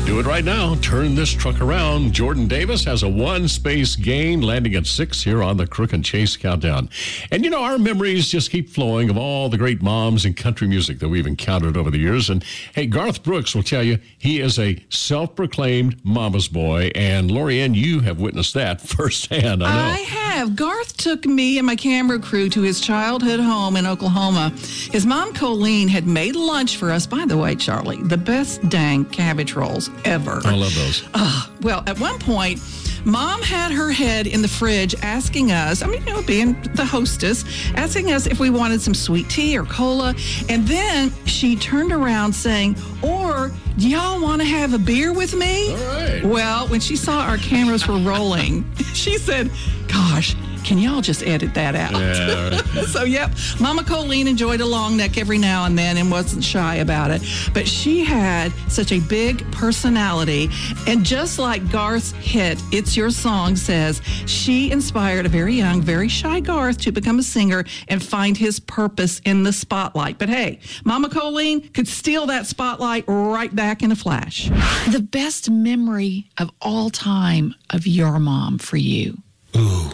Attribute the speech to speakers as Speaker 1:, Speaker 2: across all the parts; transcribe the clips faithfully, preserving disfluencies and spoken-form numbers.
Speaker 1: Do it right now. Turn this truck around. Jordan Davis has a one space gain, landing at six here on the Crook and Chase Countdown. And, you know, our memories just keep flowing of all the great moms in country music that we've encountered over the years. And, hey, Garth Brooks will tell you he is a self-proclaimed mama's boy. And, Lorianne, you have witnessed that firsthand, I know.
Speaker 2: I have. Garth took me and my camera crew to his childhood home in Oklahoma. His mom, Colleen, had made lunch for us. By the way, Charlie, the best dang cabbage rolls ever.
Speaker 1: I love those.
Speaker 2: Uh, well, at one point, Mom had her head in the fridge asking us, I mean, you know, being the hostess, asking us if we wanted some sweet tea or cola. And then she turned around saying, or do y'all want to have a beer with me?
Speaker 1: All right.
Speaker 2: Well, when she saw our cameras were rolling, she said, gosh, can y'all just edit that out?
Speaker 1: Yeah, right.
Speaker 2: So, yep, Mama Colleen enjoyed a long neck every now and then and wasn't shy about it. But she had such a big personality. And just like Garth's hit, It's Your Song says, she inspired a very young, very shy Garth to become a singer and find his purpose in the spotlight. But hey, Mama Colleen could steal that spotlight right back in a flash.
Speaker 3: The best memory of all time of your mom for you?
Speaker 4: Ooh.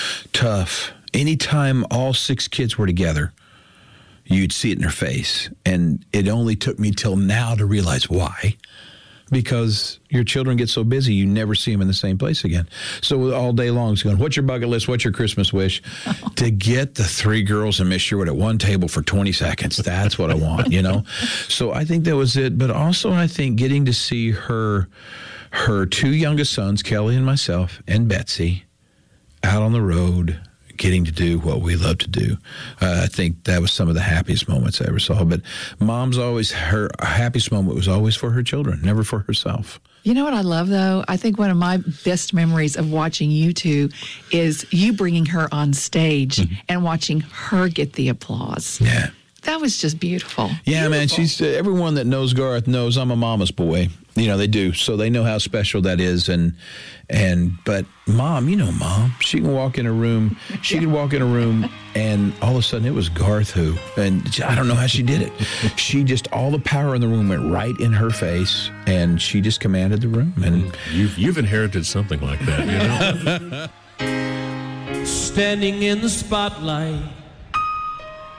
Speaker 4: Tough. Anytime all six kids were together, you'd see it in her face. And it only took me till now to realize why. Because your children get so busy, you never see them in the same place again. So all day long, it's going, what's your bucket list? What's your Christmas wish? Oh. To get the three girls and Miss Sherwood at one table for twenty seconds. That's what I want, you know? So I think that was it. But also, I think getting to see her, her two youngest sons, Kelly and myself, and Betsy, out on the road, getting to do what we love to do. Uh, I think that was some of the happiest moments I ever saw. But Mom's always, her happiest moment was always for her children, never for herself.
Speaker 3: You know what I love, though? I think one of my best memories of watching you two is you bringing her on stage mm-hmm. and watching her get the applause.
Speaker 4: Yeah.
Speaker 3: That was just beautiful.
Speaker 4: Yeah,
Speaker 3: beautiful.
Speaker 4: man. She's uh, everyone that knows Garth knows I'm a mama's boy. You know, they do. So they know how special that is. And, and but Mom, you know Mom, she can walk in a room, she could walk in a room, and all of a sudden it was Garth who, and I don't know how she did it. She just, all the power in the room went right in her face, and she just commanded the room. And
Speaker 1: You've, you've inherited something like that, you know?
Speaker 5: Standing in the spotlight,